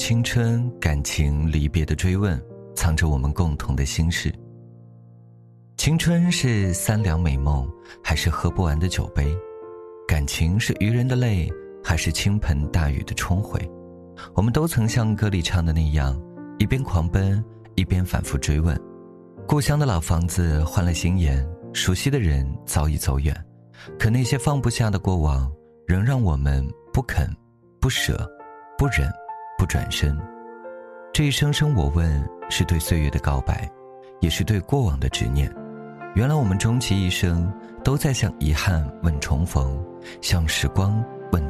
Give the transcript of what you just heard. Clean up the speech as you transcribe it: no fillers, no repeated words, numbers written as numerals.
青春、感情、离别的追问，藏着我们共同的心事。青春是三两美梦，还是喝不完的酒杯？感情是渔人的泪，还是倾盆大雨的冲回？我们都曾像歌里唱的那样，一边狂奔，一边反复追问。故乡的老房子换了新颜，熟悉的人早已走远，可那些放不下的过往，仍让我们不肯、不舍、不忍、不转身。这一声声我问，是对岁月的告白，也是对过往的执念。原来我们终其一生，都在向遗憾问重逢，向时光